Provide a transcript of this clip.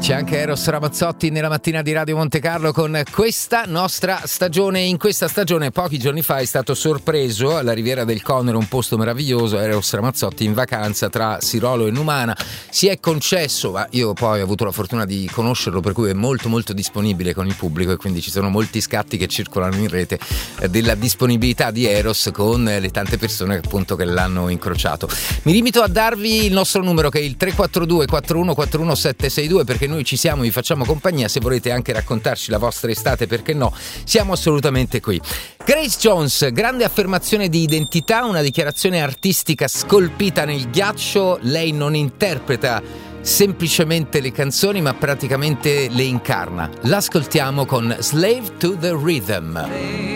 C'è anche Eros Ramazzotti nella mattina di Radio Monte Carlo con questa nostra stagione. In questa stagione pochi giorni fa è stato sorpreso alla Riviera del Conero, un posto meraviglioso. Eros Ramazzotti in vacanza tra Sirolo e Numana. Si è concesso, ma io poi ho avuto la fortuna di conoscerlo, per cui è molto molto disponibile con il pubblico e quindi ci sono molti scatti che circolano in rete della disponibilità di Eros con le tante persone appunto che l'hanno incrociato. Mi limito a darvi il nostro numero, che è il 342 4141 762, perché noi ci siamo, vi facciamo compagnia. Se volete anche raccontarci la vostra estate, perché no, siamo assolutamente qui. Grace Jones, grande affermazione di identità, una dichiarazione artistica scolpita nel ghiaccio. Lei non interpreta semplicemente le canzoni, ma praticamente le incarna. L'ascoltiamo con Slave to the Rhythm.